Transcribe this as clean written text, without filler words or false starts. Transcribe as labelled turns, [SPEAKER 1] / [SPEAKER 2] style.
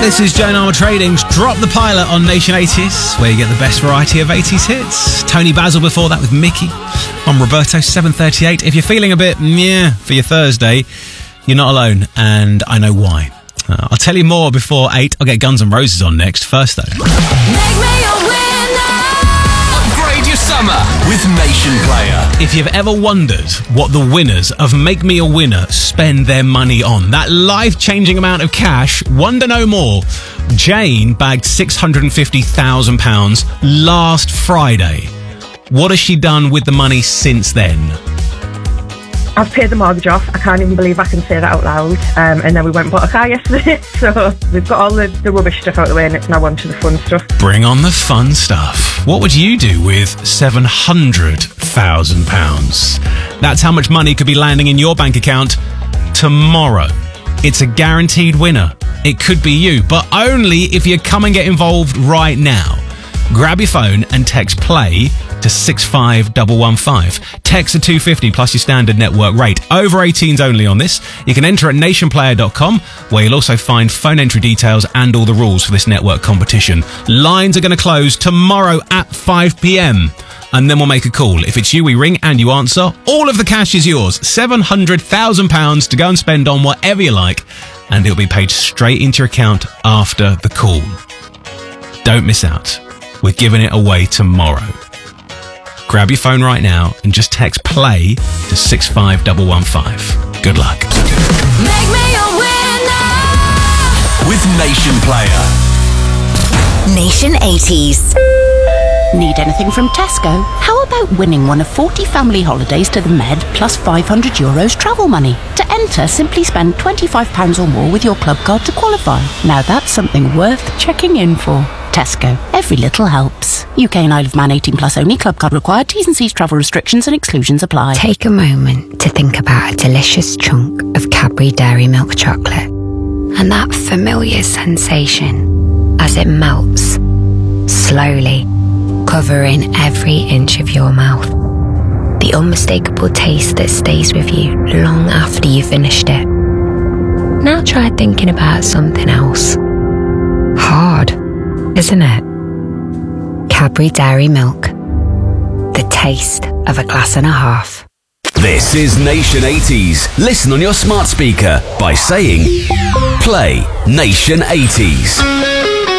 [SPEAKER 1] This is Joan Armour Trading's Drop the Pilot on Nation 80s, where you get the best variety of 80s hits. Tony Basil before that with Mickey. I'm Roberto, 7:38. If you're feeling a bit meh for your Thursday, you're not alone, and I know why. I'll tell you more before 8. I'll get Guns N' Roses on next. First, though.
[SPEAKER 2] Make me a winner.
[SPEAKER 3] Upgrade your summer with Nation Player.
[SPEAKER 1] If you've ever wondered what the winners of Make Me a Winner spend their money on, that life-changing amount of cash, wonder no more. Jane bagged £650,000 last Friday. What has she done with the money since then?
[SPEAKER 4] I've paid the mortgage off. I can't even believe I can say that out loud. And then we went and bought a car yesterday. So we've got all the rubbish stuff out of the way and it's now on to the fun stuff.
[SPEAKER 1] Bring on the fun stuff. What would you do with £700,000? That's how much money could be landing in your bank account tomorrow. It's a guaranteed winner. It could be you, but only if you come and get involved right now. Grab your phone and text PLAY to 65115. Text to 250 plus your standard network rate. Over 18s only on this. You can enter at nationplayer.com, where you'll also find phone entry details and all the rules for this network competition. Lines are going to close tomorrow at 5 p.m. and then we'll make a call. If it's you, we ring and you answer. All of the cash is yours. £700,000 to go and spend on whatever you like, and it'll be paid straight into your account after the call. Don't miss out. We're giving it away tomorrow. Grab your phone right now and just text PLAY to 65115. Good luck.
[SPEAKER 2] Make me a winner.
[SPEAKER 3] With Nation Player.
[SPEAKER 5] Nation 80s.
[SPEAKER 6] Need anything from Tesco? How about winning one of 40 family holidays to the Med plus €500 travel money? To enter, simply spend £25 or more with your club card to qualify. Now that's something worth checking in for. Tesco. Every little helps. UK and Isle of Man 18 plus only. Club card required. T's and C's, travel restrictions and exclusions apply.
[SPEAKER 5] Take a moment to think about a delicious chunk of Cadbury Dairy Milk chocolate and that familiar sensation as it melts slowly, covering every inch of your mouth. The unmistakable taste that stays with you long after you've finished it. Now try thinking about something else. Hard, isn't it? Cadbury Dairy Milk. The taste of a glass and a half.
[SPEAKER 3] This is Nation 80s. Listen on your smart speaker by saying Play Nation 80s.